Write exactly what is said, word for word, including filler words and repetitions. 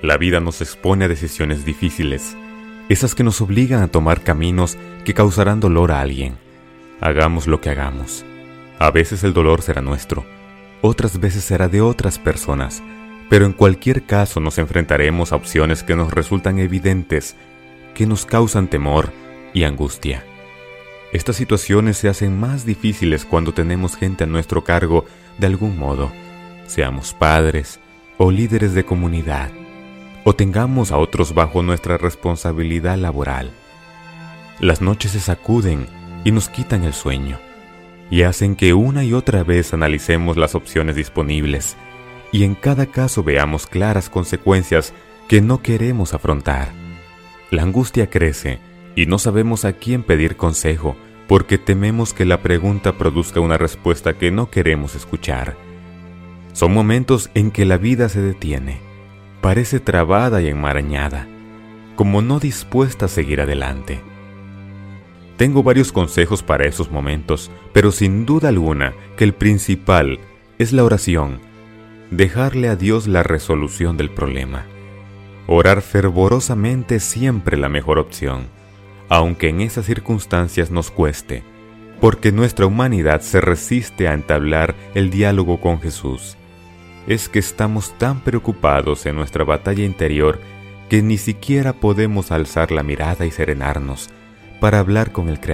La vida nos expone a decisiones difíciles, esas que nos obligan a tomar caminos que causarán dolor a alguien. Hagamos lo que hagamos. A veces el dolor será nuestro, otras veces será de otras personas, pero en cualquier caso nos enfrentaremos a opciones que nos resultan evidentes, que nos causan temor y angustia. Estas situaciones se hacen más difíciles cuando tenemos gente a nuestro cargo de algún modo, seamos padres o líderes de comunidad, o tengamos a otros bajo nuestra responsabilidad laboral. Las noches se sacuden y nos quitan el sueño, y hacen que una y otra vez analicemos las opciones disponibles, y en cada caso veamos claras consecuencias que no queremos afrontar. La angustia crece, y no sabemos a quién pedir consejo, porque tememos que la pregunta produzca una respuesta que no queremos escuchar. Son momentos en que la vida se detiene, parece trabada y enmarañada, como no dispuesta a seguir adelante. Tengo varios consejos para esos momentos, pero sin duda alguna que el principal es la oración, dejarle a Dios la resolución del problema. Orar fervorosamente es siempre la mejor opción, aunque en esas circunstancias nos cueste, porque nuestra humanidad se resiste a entablar el diálogo con Jesús. Es que estamos tan preocupados en nuestra batalla interior que ni siquiera podemos alzar la mirada y serenarnos para hablar con el Creador.